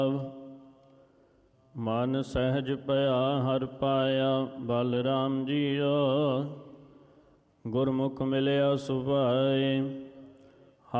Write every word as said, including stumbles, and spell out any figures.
ਮਨ ਸਹਿਜ ਭਇਆ ਹਰਿ ਪਾਇਆ, ਬਲ ਰਾਮ ਜੀਓ ਗੁਰਮੁਖ ਮਿਲਿਆ ਸੁਭਾਏ।